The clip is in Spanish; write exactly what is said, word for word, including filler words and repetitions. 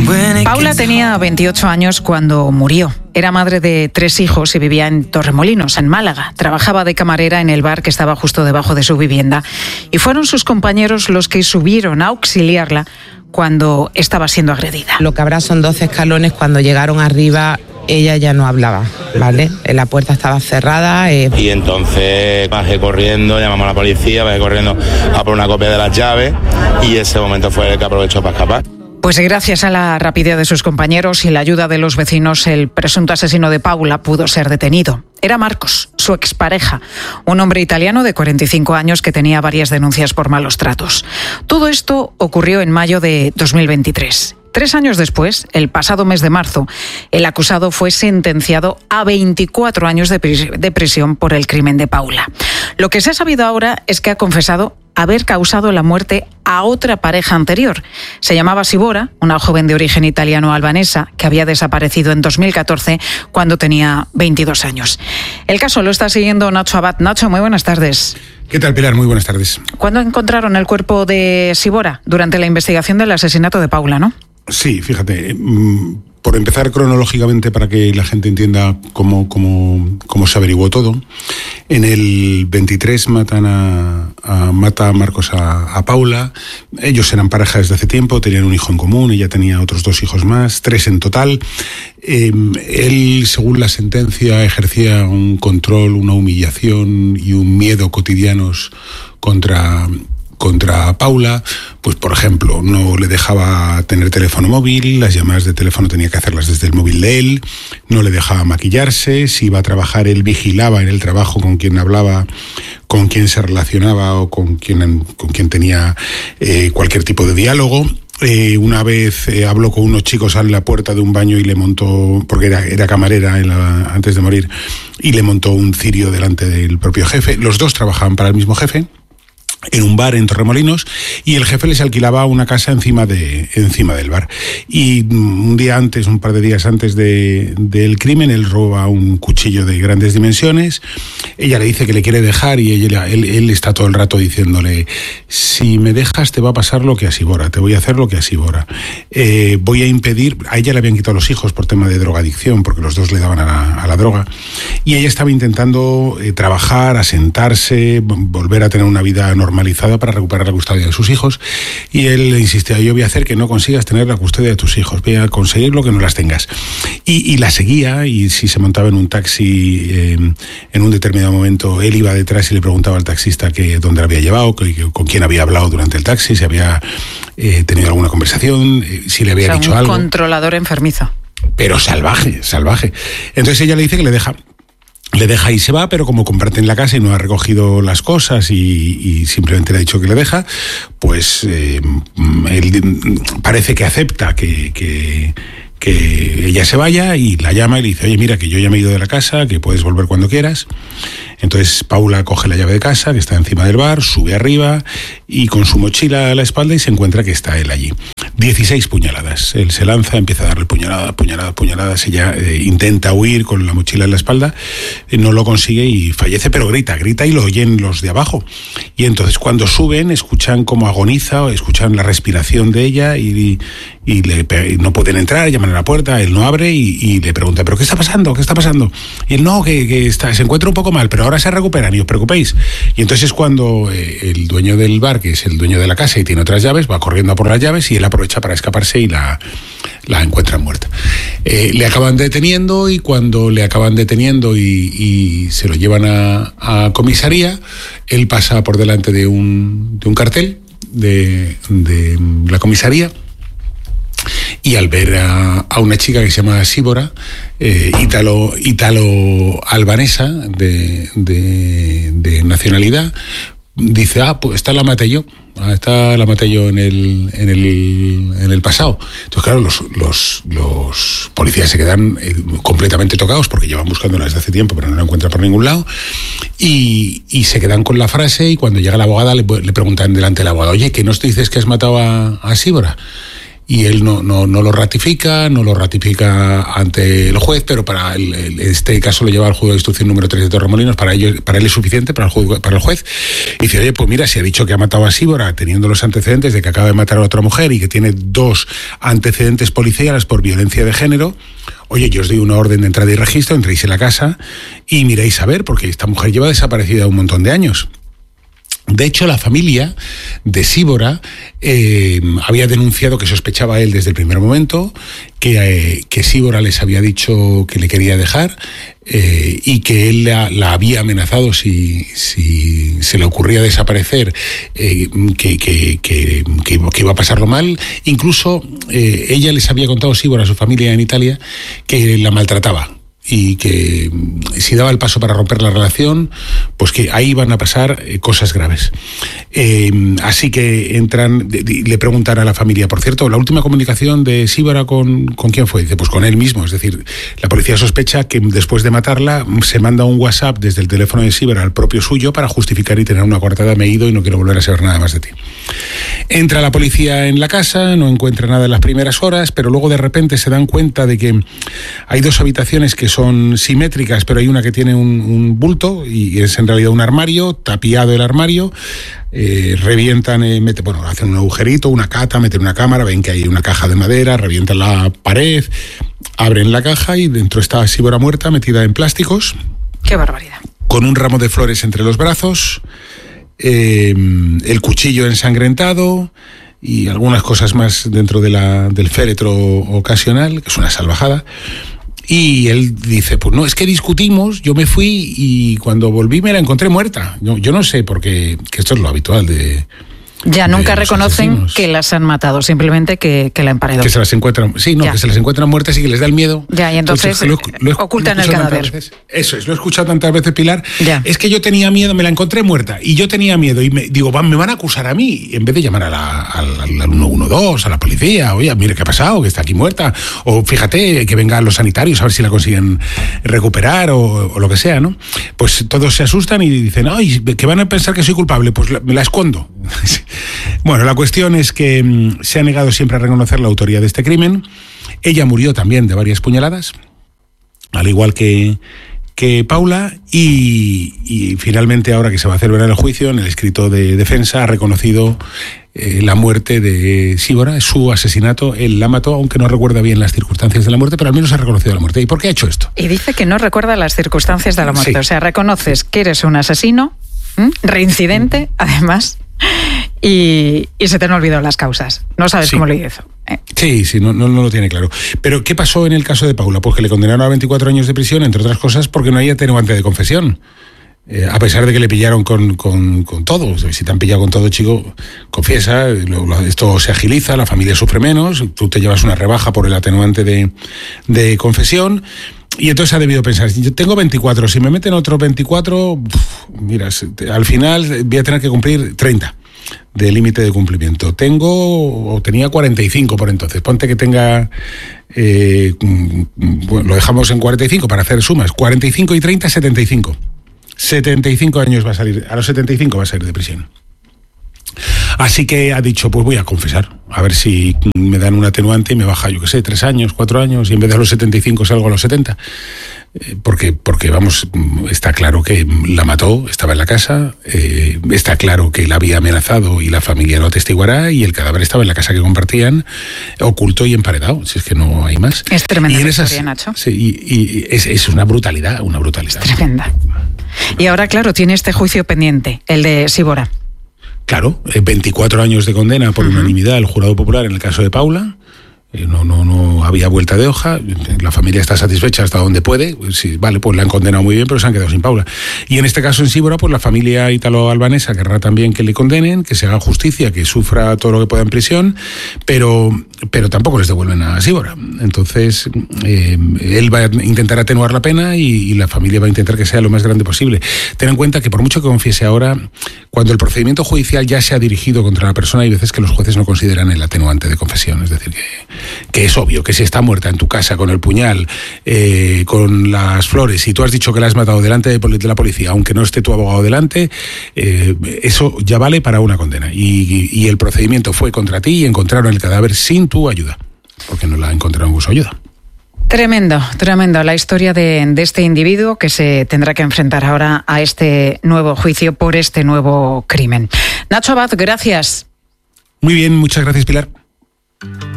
Paula tenía veintiocho años cuando murió. Era madre de tres hijos y vivía en Torremolinos, en Málaga. Trabajaba de camarera en el bar que estaba justo debajo de su vivienda. Y fueron sus compañeros los que subieron a auxiliarla cuando estaba siendo agredida. Lo que habrá son doce escalones. Cuando llegaron arriba, ella ya no hablaba, ¿vale? La puerta estaba cerrada. Eh... Y entonces bajé corriendo, llamamos a la policía, bajé corriendo a por una copia de las llaves y ese momento fue el que aprovechó para escapar. Pues gracias a la rapidez de sus compañeros y la ayuda de los vecinos, el presunto asesino de Paula pudo ser detenido. Era Marcos, su expareja, un hombre italiano de cuarenta y cinco años que tenía varias denuncias por malos tratos. Todo esto ocurrió en mayo de dos mil veintitrés. Tres años después, el pasado mes de marzo, el acusado fue sentenciado a veinticuatro años de, pris- de prisión por el crimen de Paula. Lo que se ha sabido ahora es que ha confesado haber causado la muerte a otra pareja anterior. Se llamaba Sibora, una joven de origen italiano-albanesa que había desaparecido en dos mil catorce cuando tenía veintidós años. El caso lo está siguiendo Nacho Abad. Nacho, muy buenas tardes. ¿Qué tal, Pilar? Muy buenas tardes. ¿Cuándo encontraron el cuerpo de Sibora? Durante la investigación del asesinato de Paula, ¿no? Sí, fíjate, por empezar cronológicamente para que la gente entienda cómo, cómo, cómo se averiguó todo, en el veintitrés matan a, a, mata a Marcos a, a Paula. Ellos eran pareja desde hace tiempo, tenían un hijo en común, ella tenía otros dos hijos más, tres en total. Eh, él, según la sentencia, ejercía un control, una humillación y un miedo cotidianos contra... contra Paula, pues por ejemplo, no le dejaba tener teléfono móvil, las llamadas de teléfono tenía que hacerlas desde el móvil de él, no le dejaba maquillarse, si iba a trabajar él vigilaba en el trabajo con quien hablaba, con quien se relacionaba o con quien, con quien tenía eh, cualquier tipo de diálogo. Eh, una vez eh, habló con unos chicos en la puerta de un baño y le montó, porque era, era camarera en la, antes de morir, y le montó un cirio delante del propio jefe. Los dos trabajaban para el mismo jefe en un bar en Torremolinos, y el jefe les alquilaba una casa encima de encima del bar. Y un día antes, un par de días antes de, del crimen, él roba un cuchillo de grandes dimensiones. Ella le dice que le quiere dejar y ella, él, él está todo el rato diciéndole: si me dejas te va a pasar lo que a Sibora, te voy a hacer lo que a Sibora. Eh, voy a impedir... A ella le habían quitado los hijos por tema de drogadicción, porque los dos le daban a la, a la droga. Y ella estaba intentando eh, trabajar, asentarse, volver a tener una vida normal, normalizada para recuperar la custodia de sus hijos, y él le insistía: yo voy a hacer que no consigas tener la custodia de tus hijos, voy a conseguir lo que no las tengas. Y, y la seguía, y si se montaba en un taxi, eh, en un determinado momento él iba detrás y le preguntaba al taxista que dónde la había llevado, que, que, con quién había hablado durante el taxi, si había eh, tenido alguna conversación, eh, si le había o sea, dicho un algo. Un controlador enfermizo. Pero salvaje, salvaje. Entonces ella le dice que le deja... Le deja y se va, pero como comparten la casa y no ha recogido las cosas y, y simplemente le ha dicho que le deja, pues eh, él parece que acepta que, que, que ella se vaya, y la llama y le dice: oye, mira, que yo ya me he ido de la casa, que puedes volver cuando quieras. Entonces Paula coge la llave de casa, que está encima del bar, sube arriba y con su mochila a la espalda y se encuentra que está él allí. dieciséis puñaladas. Él se lanza, empieza a darle puñaladas, puñaladas, puñaladas. Ella eh, intenta huir con la mochila en la espalda, eh, no lo consigue y fallece, pero grita, grita y lo oyen los de abajo. Y entonces cuando suben, escuchan cómo agoniza, o escuchan la respiración de ella y, y, le, y no pueden entrar, llaman a la puerta, él no abre y, y le pregunta: ¿pero qué está pasando? ¿Qué está pasando? Y él: no, que, que está, se encuentra un poco mal, pero ahora se recupera, ni os preocupéis. Y entonces es cuando eh, el dueño del bar, que es el dueño de la casa y tiene otras llaves, va corriendo a por las llaves y él aprovecha para escaparse y la, la encuentran muerta. Eh, le acaban deteniendo, y cuando le acaban deteniendo y, y se lo llevan a, a comisaría, él pasa por delante de un, de un cartel de, de la comisaría, y al ver a, a una chica que se llama Sibora, eh, ítalo, ítalo-albanesa de, de, de nacionalidad, dice: ah, pues esta la maté yo, esta la maté yo en el, en el, en el pasado. Entonces, claro, los, los, los policías se quedan eh, completamente tocados, porque llevan buscándola desde hace tiempo, pero no la encuentran por ningún lado, y, y se quedan con la frase, y cuando llega la abogada le, le preguntan delante del abogado: oye, ¿que no te dices que has matado a, a Sibora? y él no, no, no lo ratifica, no lo ratifica ante el juez, pero para el, el, este caso lo lleva al juzgado de instrucción número tres de Torremolinos, para, ello, para él es suficiente, para el, juez, para el juez, y dice, oye, pues mira, si ha dicho que ha matado a Sívora, teniendo los antecedentes de que acaba de matar a otra mujer y que tiene dos antecedentes policiales por violencia de género, oye, yo os doy una orden de entrada y registro, entréis en la casa y miréis a ver, porque esta mujer lleva desaparecida un montón de años. De hecho, la familia de Sívora eh, había denunciado que sospechaba él desde el primer momento, que, eh, que Sívora les había dicho que le quería dejar eh, y que él la, la había amenazado si, si se le ocurría desaparecer, eh, que, que, que, que, que iba a pasarlo mal. Incluso eh, ella les había contado, Sívora, a su familia en Italia, que la maltrataba. Y que si daba el paso para romper la relación, pues que ahí iban a pasar eh, cosas graves. Eh, así que entran, de, de, le preguntan a la familia, por cierto, la última comunicación de Sívora con, ¿con quién fue? Dice, pues con él mismo. Es decir, la policía sospecha que después de matarla se manda un WhatsApp desde el teléfono de Sívora al propio suyo para justificar y tener una coartada, me he ido y no quiero volver a saber nada más de ti. Entra la policía en la casa, no encuentra nada en las primeras horas, pero luego de repente se dan cuenta de que hay dos habitaciones que son simétricas, pero hay una que tiene un, un bulto y es en realidad un armario, tapiado el armario, eh, revientan, eh, mete, bueno, hacen un agujerito, una cata, meten una cámara, ven que hay una caja de madera, revientan la pared, abren la caja y dentro está Sívora muerta, metida en plásticos. ¡Qué barbaridad! Con un ramo de flores entre los brazos, eh, el cuchillo ensangrentado y algunas cosas más dentro de la, del féretro ocasional, que es una salvajada. Y él dice, pues no, es que discutimos, yo me fui y cuando volví me la encontré muerta. Yo, yo no sé, porque que esto es lo habitual de... Ya nunca reconocen asesinos. Que las han matado, simplemente que, que la emparedó. Que se las encuentran, sí, no, ya. que se las encuentran muertas y que les da el miedo. Ya, y entonces pues, lo, lo, ocultan lo el cadáver. Eso es, lo he escuchado tantas veces, Pilar. Ya. Es que yo tenía miedo, me la encontré muerta y yo tenía miedo y me digo, me van a acusar a mí, en vez de llamar a la, al, al uno uno dos, a la policía, oye, mire qué ha pasado, que está aquí muerta, o fíjate, que vengan los sanitarios a ver si la consiguen recuperar o, o lo que sea, ¿no? Pues todos se asustan y dicen, ay, que van a pensar que soy culpable, pues la, me la escondo. Bueno, la cuestión es que mmm, se ha negado siempre a reconocer la autoría de este crimen. Ella murió también de varias puñaladas, al igual que, que Paula, y, y finalmente ahora que se va a celebrar el juicio, en el escrito de defensa ha reconocido eh, la muerte de Sívora, su asesinato. Él la mató, aunque no recuerda bien las circunstancias de la muerte, pero al menos ha reconocido la muerte. ¿Y por qué ha hecho esto? Y dice que no recuerda las circunstancias de la muerte. Sí. O sea, reconoces que eres un asesino, ¿m? reincidente, además... Y, y se te han olvidado las causas. No sabes sí. cómo lo hizo. ¿eh? Sí, sí, no, no, no lo tiene claro. Pero ¿qué pasó en el caso de Paula? Pues que le condenaron a veinticuatro años de prisión, entre otras cosas, porque no hay atenuante de confesión. Eh, a pesar de que le pillaron con, con, con todo. Si te han pillado con todo, chico, confiesa, lo, lo, esto se agiliza, la familia sufre menos, tú te llevas una rebaja por el atenuante de, de confesión. Y entonces ha debido pensar, yo tengo veinticuatro, si me meten otros veinticuatro, uf, mira, al final voy a tener que cumplir treinta de límite de cumplimiento. Tengo, o tenía cuarenta y cinco por entonces, ponte que tenga, eh, bueno, lo dejamos en cuarenta y cinco para hacer sumas, cuarenta y cinco y treinta, setenta y cinco. setenta y cinco años va a salir, a los setenta y cinco va a salir de prisión. Así que ha dicho, pues voy a confesar, a ver si me dan un atenuante y me baja, yo qué sé, tres años, cuatro años, y en vez de a los setenta y cinco salgo a los setenta. Eh, porque, porque, vamos, está claro que la mató, estaba en la casa, eh, está claro que la había amenazado y la familia lo atestiguará, y el cadáver estaba en la casa que compartían, oculto y emparedado, si es que no hay más. Es tremenda la historia, Nacho. Sí, y, y es, es una brutalidad, una brutalidad. Es tremenda. Y ahora, claro, tiene este juicio pendiente, el de Sívora. Claro, veinticuatro años de condena por uh-huh. unanimidad el jurado popular en el caso de Paula. No, no, no había vuelta de hoja, la familia está satisfecha hasta donde puede, sí, vale, pues la han condenado muy bien, pero se han quedado sin Paula. Y en este caso en Sívora, pues la familia ítalo-albanesa querrá también que le condenen, que se haga justicia, que sufra todo lo que pueda en prisión, pero, pero tampoco les devuelven a Sívora. Entonces, eh, él va a intentar atenuar la pena y, y la familia va a intentar que sea lo más grande posible. Ten en cuenta que por mucho que confiese ahora, cuando el procedimiento judicial ya se ha dirigido contra la persona, hay veces que los jueces no consideran el atenuante de confesión, es decir, que que es obvio que si está muerta en tu casa con el puñal, eh, con las flores, y tú has dicho que la has matado delante de, de la policía, aunque no esté tu abogado delante, eh, eso ya vale para una condena. Y, y el procedimiento fue contra ti y encontraron el cadáver sin tu ayuda, porque no la encontraron con su ayuda. Tremendo, tremendo la historia de, de este individuo que se tendrá que enfrentar ahora a este nuevo juicio por este nuevo crimen. Nacho Abad, gracias. Muy bien, muchas gracias, Pilar.